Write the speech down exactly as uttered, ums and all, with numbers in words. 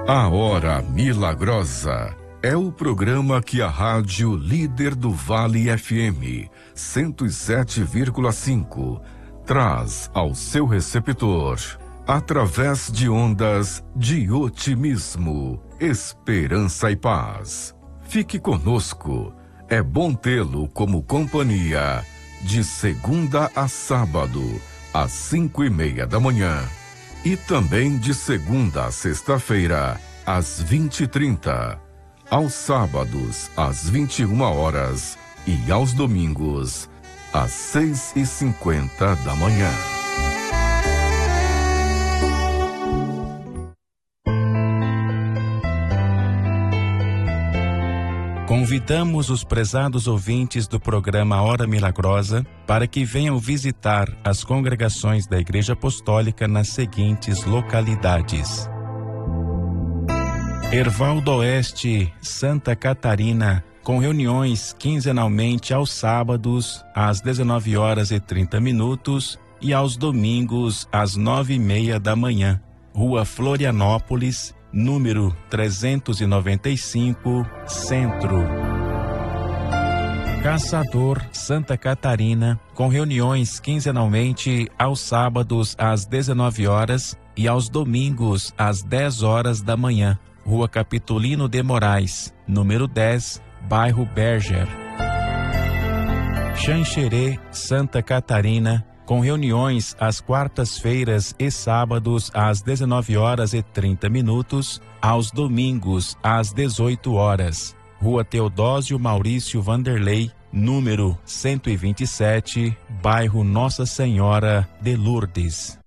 A Hora Milagrosa é o programa que a rádio Líder do Vale F M cento e sete vírgula cinco traz ao seu receptor, através de ondas de otimismo, esperança e paz. Fique conosco, é bom tê-lo como companhia, de segunda a sábado, às cinco e meia da manhã. E também de segunda a sexta-feira, às vinte e trinta. Aos sábados, às vinte e uma horas. E aos domingos, às seis e cinquenta da manhã. Convidamos os prezados ouvintes do programa Hora Milagrosa para que venham visitar as congregações da Igreja Apostólica nas seguintes localidades: Herval do Oeste, Santa Catarina, com reuniões quinzenalmente aos sábados, às dezenove horas e trinta minutos e aos domingos, às nove e meia da manhã. Rua Florianópolis, número trezentos e noventa e cinco, Centro. Caçador, Santa Catarina, com reuniões quinzenalmente aos sábados às dezenove horas e aos domingos às dez horas da manhã. Rua Capitolino de Moraes, número dez, bairro Berger. Xanxerê, Santa Catarina, com reuniões às quartas-feiras e sábados às dezenove horas e trinta minutos, aos domingos às dezoito horas. Rua Teodósio Maurício Vanderlei, número cento e vinte e sete, bairro Nossa Senhora de Lourdes.